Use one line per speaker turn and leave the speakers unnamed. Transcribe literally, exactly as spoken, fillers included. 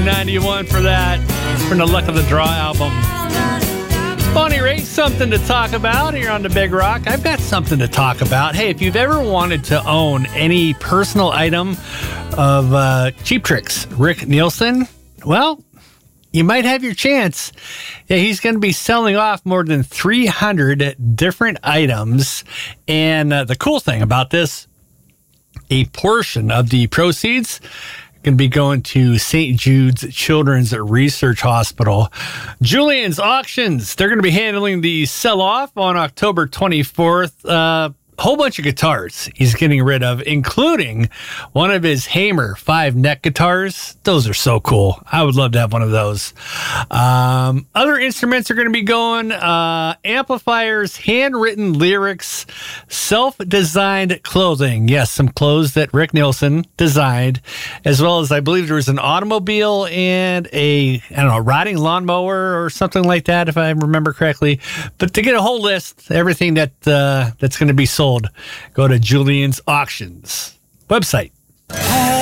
ninety-one for that, from the Luck of the Draw album. Bonnie Raitt, something to talk about here on the Big Rock. I've got something to talk about. Hey, if you've ever wanted to own any personal item of uh, Cheap Trick's Rick Nielsen, well, you might have your chance. Yeah, he's going to be selling off more than three hundred different items. And uh, the cool thing about this, a portion of the proceeds going to be going to Saint Jude's Children's Research Hospital. Julian's Auctions, they're going to be handling the sell-off on October twenty-fourth. Uh, whole bunch of guitars he's getting rid of, including one of his Hamer five neck guitars. Those are so cool. I would love to have one of those. Um, other instruments are going to be going, uh, amplifiers, handwritten lyrics, self-designed clothing. Yes, some clothes that Rick Nielsen designed, as well as I believe there was an automobile and a, I don't know, riding lawnmower or something like that, if I remember correctly. But to get a whole list, everything that uh, that's going to be sold, go to Julian's Auctions website.